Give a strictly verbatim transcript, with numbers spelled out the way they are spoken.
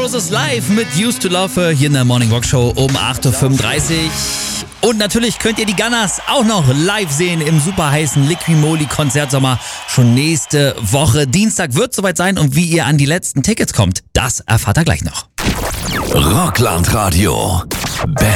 Roses live mit Used to Love hier in der Morning Rock Show um acht Uhr fünfunddreißig. Und natürlich könnt ihr die Gunners auch noch live sehen im super heißen Liqui-Moly Konzertsommer schon nächste Woche. Dienstag wird soweit sein und wie ihr an die letzten Tickets kommt, das erfahrt ihr gleich noch. Rockland Radio. Best